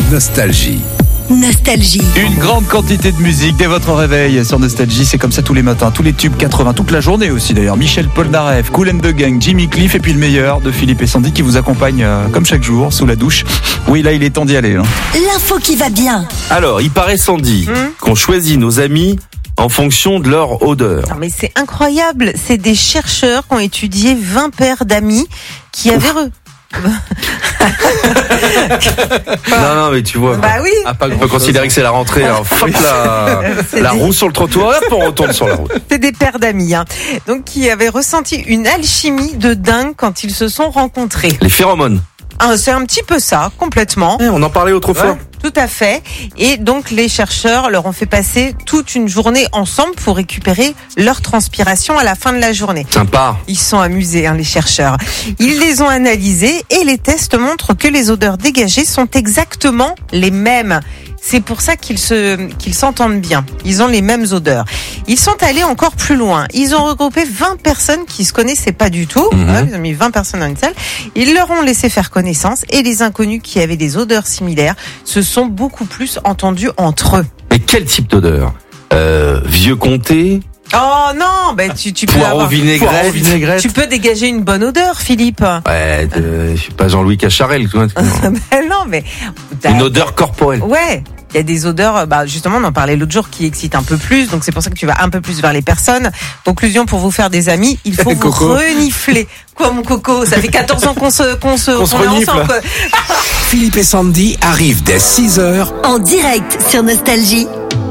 Nostalgie. Nostalgie. Une grande quantité de musique dès votre réveil sur Nostalgie, c'est comme ça tous les matins, tous les tubes 80, toute la journée aussi d'ailleurs. Michel Polnareff, Kool and the Gang, Jimmy Cliff et puis le meilleur de Philippe et Sandy qui vous accompagne comme chaque jour sous la douche. Oui, là il est temps d'y aller. L'info qui va bien. Alors, il paraît, Sandy, qu'on choisit nos amis en fonction de leur odeur. Non, mais c'est incroyable, c'est des chercheurs qui ont étudié 20 paires d'amis qui avaient Non, mais tu vois. Bah oui. On peut considérer que c'est la rentrée. Alors, hop, la roue sur le trottoir, hop, on retourne sur la route. C'est des paires d'amis, donc qui avaient ressenti une alchimie de dingue quand ils se sont rencontrés. Les phéromones. C'est un petit peu ça, complètement. On en parlait autrefois. Ouais, tout à fait. Et donc les chercheurs leur ont fait passer toute une journée ensemble pour récupérer leur transpiration à la fin de la journée. Sympa. Ils se sont amusés, les chercheurs. Ils les ont analysés et les tests montrent que les odeurs dégagées sont exactement les mêmes. C'est pour ça qu'ils s'entendent bien. Ils ont les mêmes odeurs. Ils sont allés encore plus loin. Ils ont regroupé 20 personnes qui se connaissaient pas du tout. Ils ont mis 20 personnes dans une salle. Ils leur ont laissé faire connaissance et les inconnus qui avaient des odeurs similaires se sont beaucoup plus entendus entre eux. Mais quel type d'odeur? Vieux comté? Oh non, tu peux Poireau vinaigrette. Tu peux dégager une bonne odeur, Philippe. Ouais, je suis pas Jean-Louis Cacharel. Non, mais une odeur corporelle. Ouais. Il y a des odeurs, justement, on en parlait l'autre jour, qui excitent un peu plus. Donc, c'est pour ça que tu vas un peu plus vers les personnes. Conclusion, pour vous faire des amis, il faut vous renifler. Quoi, mon coco? Ça fait 14 ans qu'on se renifle. Philippe et Sandy arrivent dès 6h En direct sur Nostalgie.